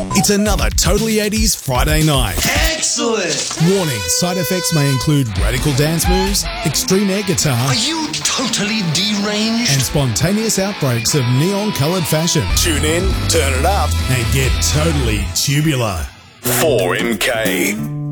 It's another Totally 80s Friday night. Excellent! Warning, side effects may include radical dance moves, extreme air guitar, Are you totally deranged? and spontaneous outbreaks of neon-coloured fashion. Tune in, turn it up, and get totally tubular. 4MK.